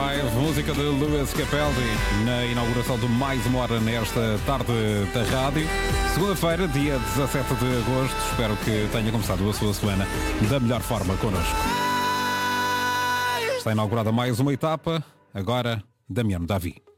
Drive, música de Lewis Capaldi, na inauguração de mais uma hora nesta tarde da rádio. Segunda-feira, dia 17 de agosto. Espero que tenha começado a sua semana da melhor forma connosco. Está inaugurada mais uma etapa, agora Damiano Davi.